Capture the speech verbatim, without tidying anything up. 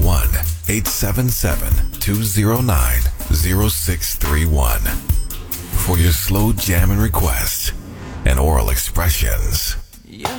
one, eight seven seven, two zero nine, zero six three one for your slow jamming requests and oral expressions.